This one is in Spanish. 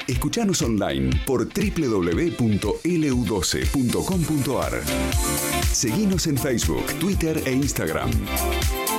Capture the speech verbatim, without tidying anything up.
Escuchanos online por doble u doble u doble u punto ele u doce punto com punto a r. Seguinos en Facebook, Twitter e Instagram.